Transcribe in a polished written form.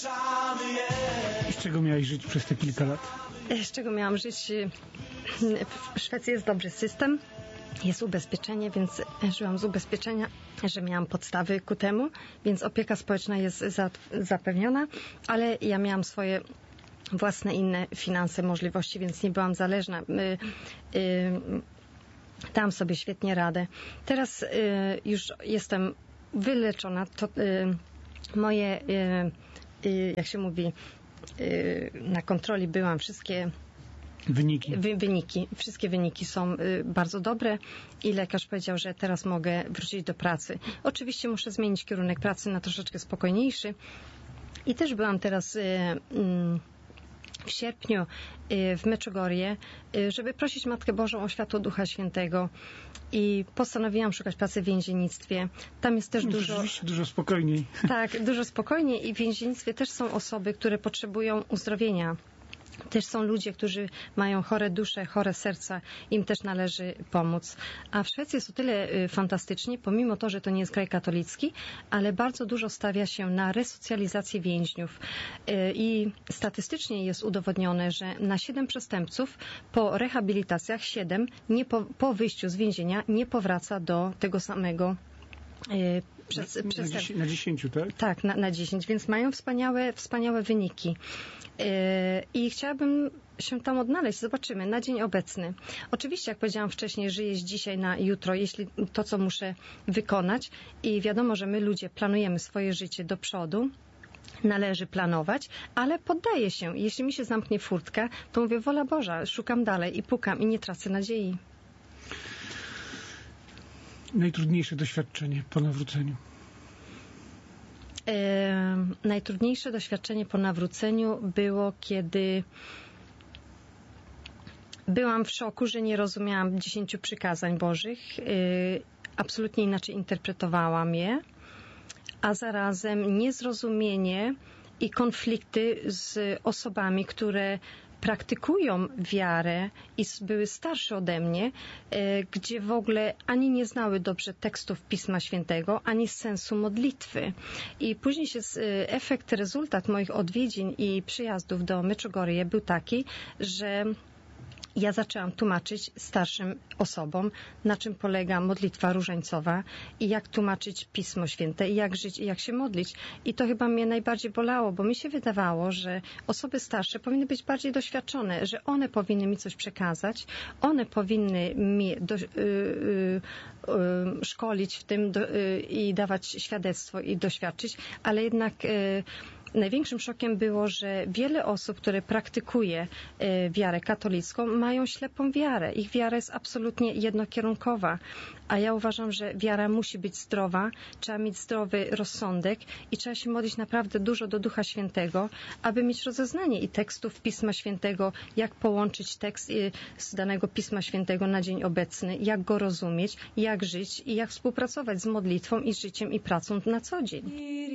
I z czego miałeś żyć przez te kilka lat? Z czego miałam żyć? W Szwecji jest dobry system, jest ubezpieczenie, więc żyłam z ubezpieczenia, że miałam podstawy ku temu, więc opieka społeczna jest zapewniona, ale ja miałam swoje własne inne finanse, możliwości, więc nie byłam zależna. Dałam sobie świetnie radę. Teraz już jestem wyleczona. To moje, jak się mówi, na kontroli byłam, wszystkie wszystkie wyniki są bardzo dobre i lekarz powiedział, że teraz mogę wrócić do pracy. Oczywiście muszę zmienić kierunek pracy na troszeczkę spokojniejszy i też byłam teraz w sierpniu w Meczugorje, żeby prosić Matkę Bożą o światło Ducha Świętego i postanowiłam szukać pracy w więziennictwie. Tam jest też dużo spokojniej. Tak, dużo spokojniej i w więziennictwie też są osoby, które potrzebują uzdrowienia. Też są ludzie, którzy mają chore dusze, chore serca, im też należy pomóc. A w Szwecji jest o tyle fantastycznie, pomimo to, że to nie jest kraj katolicki, ale bardzo dużo stawia się na resocjalizację więźniów. I statystycznie jest udowodnione, że na 7 przestępców po rehabilitacjach 7 po wyjściu z więzienia nie powraca do tego samego na 10, tak? Tak, na 10, więc mają wspaniałe wyniki. I chciałabym się tam odnaleźć. Zobaczymy na dzień obecny. Oczywiście, jak powiedziałam wcześniej, żyję z dzisiaj na jutro, jeśli to, co muszę wykonać i wiadomo, że my ludzie planujemy swoje życie do przodu, należy planować, ale poddaję się. Jeśli mi się zamknie furtka, to mówię, wola Boża, szukam dalej i pukam i nie tracę nadziei. Najtrudniejsze doświadczenie po nawróceniu? Najtrudniejsze doświadczenie po nawróceniu było, kiedy byłam w szoku, że nie rozumiałam 10 przykazań Bożych. Absolutnie inaczej interpretowałam je, a zarazem niezrozumienie i konflikty z osobami, które praktykują wiarę i były starsze ode mnie, gdzie w ogóle ani nie znały dobrze tekstów Pisma Świętego, ani sensu modlitwy. I później rezultat moich odwiedzin i przyjazdów do Meczugorje był taki, że ja zaczęłam tłumaczyć starszym osobom, na czym polega modlitwa różańcowa i jak tłumaczyć Pismo Święte i jak żyć i jak się modlić. I to chyba mnie najbardziej bolało, bo mi się wydawało, że osoby starsze powinny być bardziej doświadczone, że one powinny mi coś przekazać, one powinny mi szkolić w tym i dawać świadectwo i doświadczyć, ale jednak największym szokiem było, że wiele osób, które praktykuje wiarę katolicką, mają ślepą wiarę. Ich wiara jest absolutnie jednokierunkowa. A ja uważam, że wiara musi być zdrowa, trzeba mieć zdrowy rozsądek i trzeba się modlić naprawdę dużo do Ducha Świętego, aby mieć rozeznanie i tekstów Pisma Świętego, jak połączyć tekst z danego Pisma Świętego na dzień obecny, jak go rozumieć, jak żyć i jak współpracować z modlitwą i życiem i pracą na co dzień.